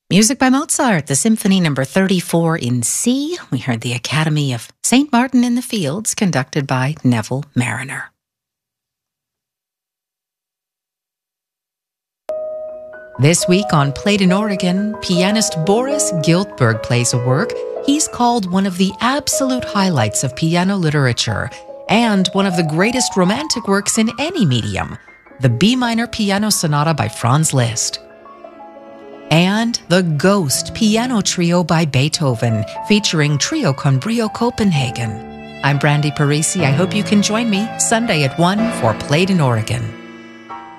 Music by Mozart, the Symphony No. 34 in C. We heard the Academy of St. Martin in the Fields, conducted by Neville Marriner. This week on Played in Oregon, pianist Boris Giltburg plays a work he's called one of the absolute highlights of piano literature and one of the greatest romantic works in any medium, the B minor Piano Sonata by Franz Liszt. And the Ghost Piano Trio by Beethoven, featuring Trio con Brio Copenhagen. I'm Brandy Parisi. I hope you can join me Sunday at 1 for Played in Oregon.